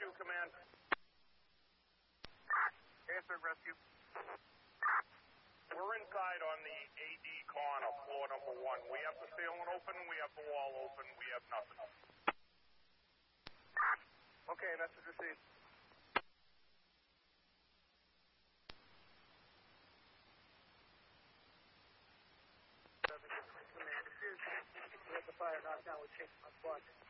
Rescue, command. Answer, rescue. We're inside on the AD corner, floor number 1. We have the ceiling open, we have the wall open, we have nothing. Okay, message received. We have the fire knocked down with 6 on block.